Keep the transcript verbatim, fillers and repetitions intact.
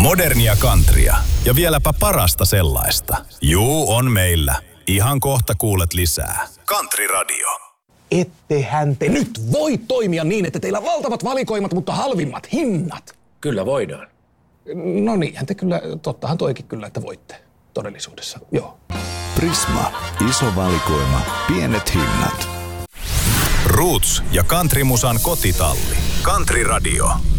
Modernia countrya ja vieläpä parasta sellaista. Juu, on meillä. Ihan kohta kuulet lisää. Country Radio. Ettehän te nyt voi toimia niin, että teillä on valtavat valikoimat, mutta halvimmat hinnat. Kyllä voidaan. No niinhän te kyllä, tottahan toikin kyllä, että voitte todellisuudessa, joo. Prisma. Iso valikoima. Pienet hinnat. Roots ja countrymusan kotitalli. Country Radio.